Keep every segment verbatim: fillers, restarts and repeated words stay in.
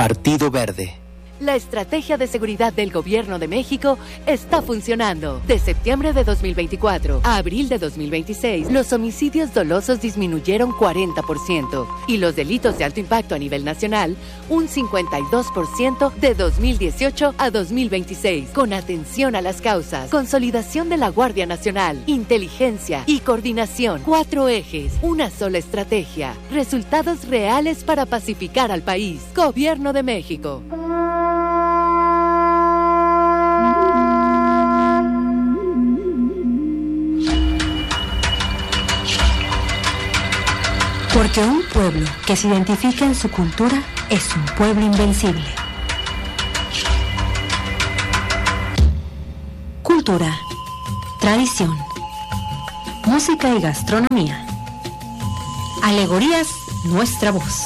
Partido Verde. La estrategia de seguridad del Gobierno de México está funcionando. De septiembre de dos mil veinticuatro a abril de dos mil veintiséis, los homicidios dolosos disminuyeron cuarenta por ciento y los delitos de alto impacto a nivel nacional un cincuenta y dos por ciento de dos mil dieciocho a dos mil veintiséis. Con atención a las causas, consolidación de la Guardia Nacional, inteligencia y coordinación. Cuatro ejes, una sola estrategia. Resultados reales para pacificar al país. Gobierno de México. Porque un pueblo que se identifica en su cultura es un pueblo invencible. Cultura, tradición, música y gastronomía. Alegorías, nuestra voz.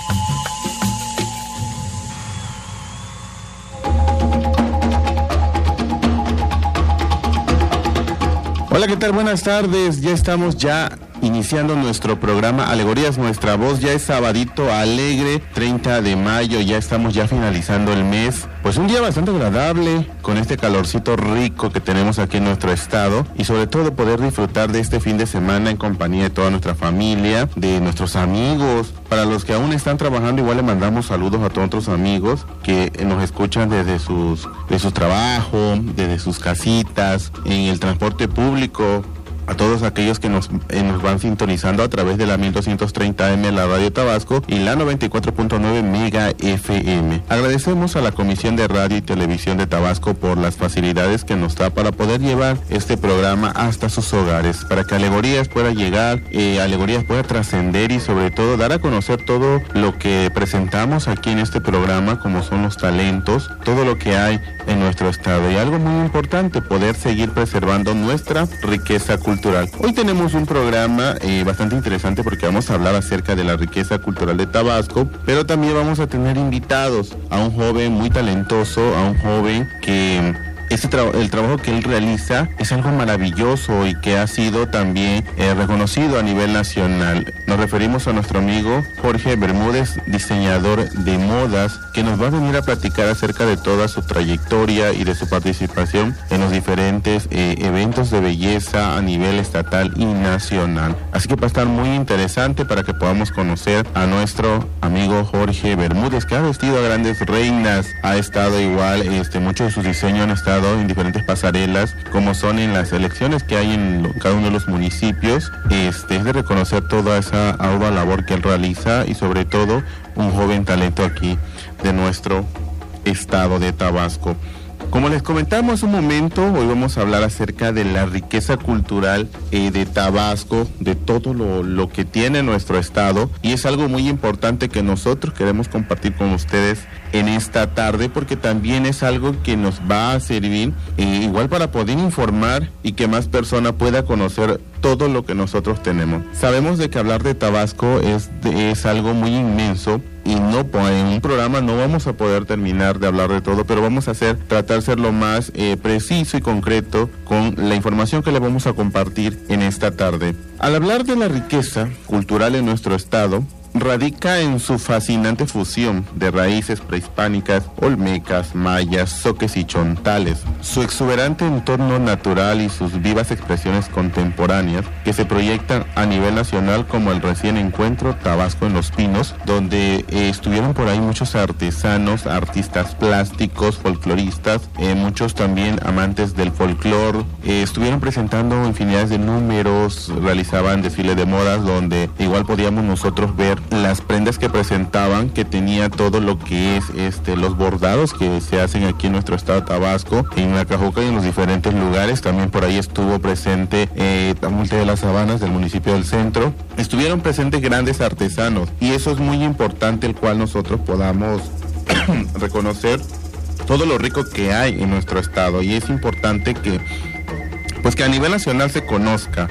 Hola, ¿qué tal? Buenas tardes. Ya estamos ya iniciando nuestro programa Alegorías Nuestra Voz. Ya es sabadito alegre, treinta de mayo, ya estamos ya finalizando el mes. Pues un día bastante agradable, con este calorcito rico que tenemos aquí en nuestro estado, y sobre todo poder disfrutar de este fin de semana en compañía de toda nuestra familia, de nuestros amigos. Para los que aún están trabajando, igual le mandamos saludos a todos nuestros amigos que nos escuchan desde sus, de su trabajo, desde sus casitas, en el transporte público. A todos aquellos que nos, eh, nos van sintonizando a través de la mil doscientos treinta eme, la Radio Tabasco, y la noventa y cuatro punto nueve Mega F M. Agradecemos a la Comisión de Radio y Televisión de Tabasco por las facilidades que nos da para poder llevar este programa hasta sus hogares, para que Alegorías pueda llegar, eh, Alegorías pueda trascender y sobre todo dar a conocer todo lo que presentamos aquí en este programa, como son los talentos, todo lo que hay en nuestro estado, y algo muy importante, poder seguir preservando nuestra riqueza cultural. Hoy tenemos un programa eh, bastante interesante porque vamos a hablar acerca de la riqueza cultural de Tabasco, pero también vamos a tener invitados a un joven muy talentoso, a un joven que Este tra- el trabajo que él realiza es algo maravilloso y que ha sido también eh, reconocido a nivel nacional. Nos referimos a nuestro amigo Jorge Bermúdez, diseñador de modas, que nos va a venir a platicar acerca de toda su trayectoria y de su participación en los diferentes eh, eventos de belleza a nivel estatal y nacional. Así que va a estar muy interesante para que podamos conocer a nuestro amigo Jorge Bermúdez, que ha vestido a grandes reinas, ha estado igual, este, muchos de sus diseños han estado en diferentes pasarelas, como son en las elecciones que hay en lo, cada uno de los municipios. Este, es de reconocer toda esa ardua labor que él realiza y sobre todo un joven talento aquí de nuestro estado de Tabasco. Como les comentamos hace un momento, hoy vamos a hablar acerca de la riqueza cultural eh, de Tabasco, de todo lo, lo que tiene nuestro estado, y es algo muy importante que nosotros queremos compartir con ustedes en esta tarde, porque también es algo que nos va a servir eh, igual para poder informar y que más personas puedan conocer todo lo que nosotros tenemos. Sabemos de que hablar de Tabasco es, de, es algo muy inmenso, y no en un programa no vamos a poder terminar de hablar de todo, pero vamos a hacer tratar de ser lo más eh, preciso y concreto con la información que le vamos a compartir en esta tarde. Al hablar de la riqueza cultural en nuestro estado, radica en su fascinante fusión de raíces prehispánicas, olmecas, mayas, zoques y chontales, su exuberante entorno natural y sus vivas expresiones contemporáneas que se proyectan a nivel nacional, como el recién encuentro Tabasco en Los Pinos, donde eh, estuvieron por ahí muchos artesanos, artistas plásticos, folcloristas, eh, muchos también amantes del folclor, eh, estuvieron presentando infinidades de números, realizaban desfiles de modas donde igual podíamos nosotros ver las prendas que presentaban, que tenía todo lo que es este los bordados que se hacen aquí en nuestro estado de Tabasco, en Nacajuca y en los diferentes lugares. También por ahí estuvo presente eh, Tamulte de las Sabanas, del municipio del Centro. Estuvieron presentes grandes artesanos, y eso es muy importante, el cual nosotros podamos reconocer todo lo rico que hay en nuestro estado, y es importante que pues que a nivel nacional se conozca.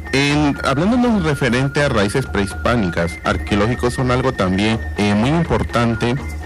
En, hablándonos referente a raíces prehispánicas, arqueológicos son algo también eh, muy importante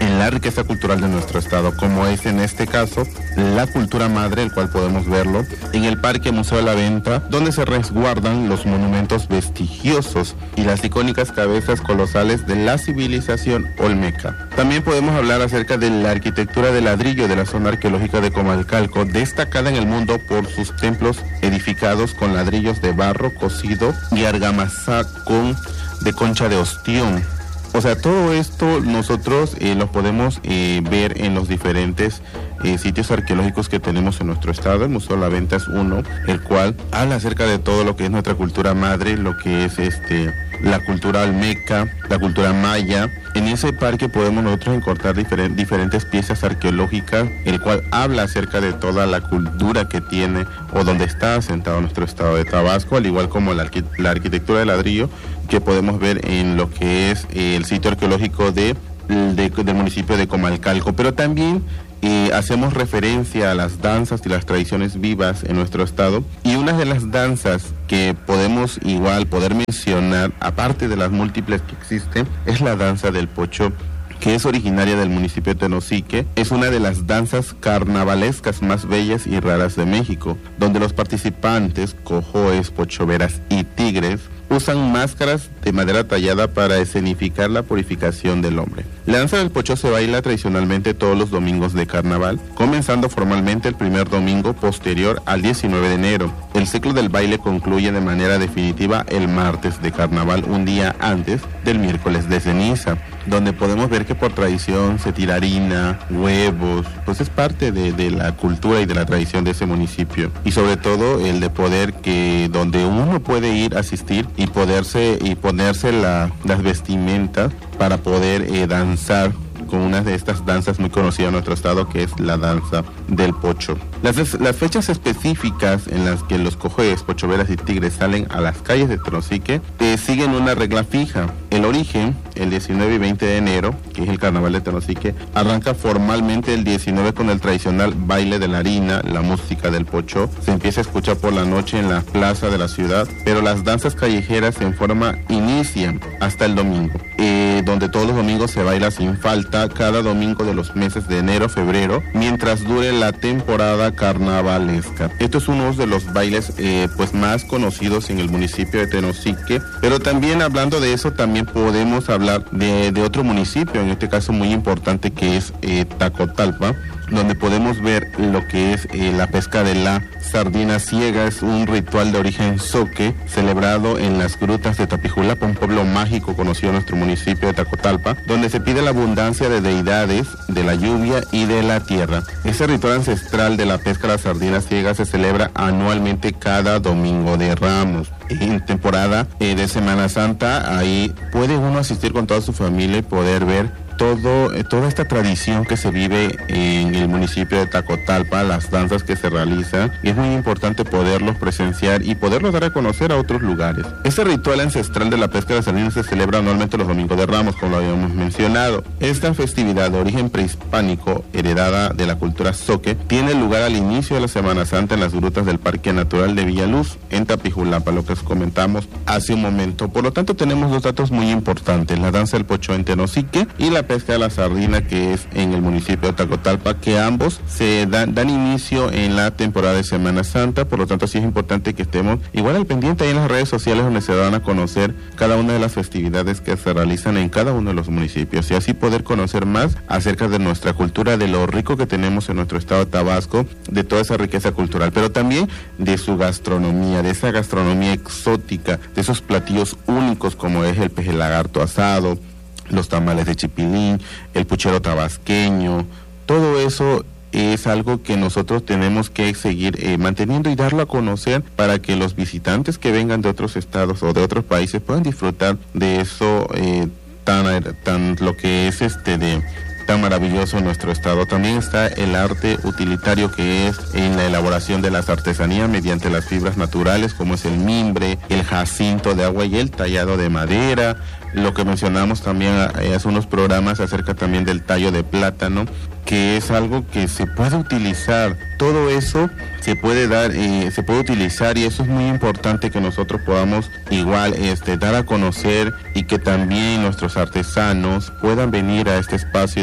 en la riqueza cultural de nuestro estado, como es en este caso la cultura madre, el cual podemos verlo en el Parque Museo de la Venta, donde se resguardan los monumentos vestigiosos y las icónicas cabezas colosales de la civilización olmeca. También podemos hablar acerca de la arquitectura de ladrillo de la zona arqueológica de Comalcalco, destacada en el mundo por sus templos edificados con ladrillos de barro cocido y argamasa con de concha de ostión. O sea, todo esto nosotros eh, lo podemos eh, ver en los diferentes eh, sitios arqueológicos que tenemos en nuestro estado. El Museo de la Venta es uno, el cual habla acerca de todo lo que es nuestra cultura madre, lo que es este la cultura olmeca, la cultura maya. En ese parque podemos nosotros encontrar diferent, diferentes piezas arqueológicas, el cual habla acerca de toda la cultura que tiene o donde está asentado nuestro estado de Tabasco, al igual como la, arqui, la arquitectura de ladrillo que podemos ver en lo que es eh, el sitio arqueológico de, de, del municipio de Comalcalco. Pero también eh, hacemos referencia a las danzas y las tradiciones vivas en nuestro estado, y una de las danzas que podemos igual poder mencionar, aparte de las múltiples que existen, es la danza del pocho, que es originaria del municipio de Tenosique. Es una de las danzas carnavalescas más bellas y raras de México, donde los participantes, cojoes, pochoveras y tigres, usan máscaras de madera tallada para escenificar la purificación del hombre. La danza del pocho se baila tradicionalmente todos los domingos de carnaval, comenzando formalmente el primer domingo posterior al diecinueve de enero. El ciclo del baile concluye de manera definitiva el martes de carnaval, un día antes del miércoles de ceniza, donde podemos ver que por tradición se tira harina, huevos, pues es parte de, de la cultura y de la tradición de ese municipio. Y sobre todo el de poder que donde uno puede ir a asistir y poderse y ponerse la, las vestimentas para poder eh, danzar con una de estas danzas muy conocidas en nuestro estado, que es la danza del pocho. Las, las fechas específicas en las que los cojoes, pochoveras y tigres salen a las calles de Tenosique eh, siguen una regla fija. El origen, el diecinueve y veinte de enero, que es el carnaval de Tenosique, arranca formalmente el diecinueve con el tradicional baile de la harina, la música del pocho. Se empieza a escuchar por la noche en la plaza de la ciudad, pero las danzas callejeras en forma inician hasta el domingo, eh, donde todos los domingos se baila sin falta, cada domingo de los meses de enero, febrero, mientras dure la temporada carnavalesca. Esto es uno de los bailes eh, pues más conocidos en el municipio de Tenosique, pero también hablando de eso, también podemos hablar de, de otro municipio, en este caso muy importante, que es eh, Tacotalpa, donde podemos ver lo que es eh, la pesca de la sardina ciega. Es un ritual de origen zoque celebrado en las grutas de Tapijulapa, un pueblo mágico conocido en nuestro municipio de Tacotalpa, donde se pide la abundancia de deidades, de la lluvia y de la tierra. Ese ritual ancestral de la pesca de la sardina ciega se celebra anualmente cada domingo de Ramos. En temporada eh, de Semana Santa, ahí puede uno asistir con toda su familia y poder ver todo, eh, toda esta tradición que se vive en el municipio de Tacotalpa, las danzas que se realizan, y es muy importante poderlos presenciar y poderlos dar a conocer a otros lugares. Este ritual ancestral de la pesca de sardinas se celebra anualmente los domingos de Ramos, como lo habíamos mencionado. Esta festividad de origen prehispánico, heredada de la cultura zoque, tiene lugar al inicio de la Semana Santa en las grutas del Parque Natural de Villaluz, en Tapijulapa, lo que os comentamos hace un momento. Por lo tanto, tenemos dos datos muy importantes: la danza del pocho en Tenosique y la pesca de la sardina, que es en el municipio de Tacotalpa, que ambos se dan, dan inicio en la temporada de Semana Santa. Por lo tanto, sí es importante que estemos igual al pendiente ahí en las redes sociales, donde se dan a conocer cada una de las festividades que se realizan en cada uno de los municipios, y así poder conocer más acerca de nuestra cultura, de lo rico que tenemos en nuestro estado de Tabasco, de toda esa riqueza cultural, pero también de su gastronomía, de esa gastronomía exótica, de esos platillos únicos como es el peje lagarto asado, los tamales de chipilín, el puchero tabasqueño. Todo eso es algo que nosotros tenemos que seguir eh, manteniendo y darlo a conocer, para que los visitantes que vengan de otros estados o de otros países puedan disfrutar de eso eh, tan, tan lo que es este de tan maravilloso en nuestro estado. También está el arte utilitario, que es en la elaboración de las artesanías mediante las fibras naturales, como es el mimbre, el jacinto de agua y el tallado de madera. Lo que mencionamos también eh, hace unos programas acerca también del tallo de plátano, que es algo que se puede utilizar. Todo eso se puede dar, eh, se puede utilizar, y eso es muy importante que nosotros podamos igual este, dar a conocer, y que también nuestros artesanos puedan venir a este espacio y dar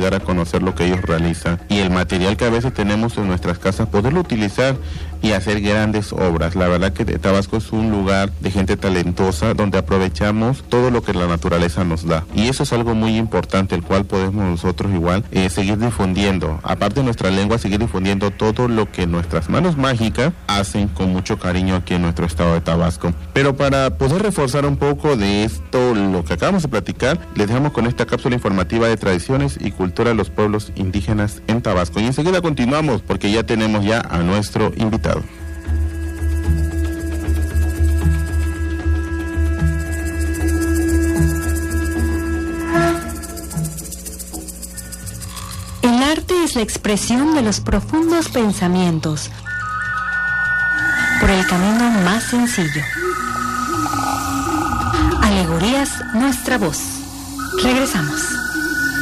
dar a conocer lo que ellos realizan y el material que a veces tenemos en nuestras casas, poderlo utilizar y hacer grandes obras. La verdad que Tabasco es un lugar de gente talentosa donde aprovechamos todo lo que la naturaleza nos da, y eso es algo muy importante, el cual podemos nosotros igual eh, seguir difundiendo, aparte de nuestra lengua, seguir difundiendo todo lo que nuestras manos mágicas hacen con mucho cariño aquí en nuestro estado de Tabasco. Pero para poder reforzar un poco de esto, lo que acabamos de platicar, les dejamos con esta cápsula informativa de tradiciones y cultura de los pueblos indígenas en Tabasco, y enseguida continuamos porque ya tenemos ya a nuestro invitado. El arte es la expresión de los profundos pensamientos por el camino más sencillo. Alegorías, nuestra voz. Regresamos.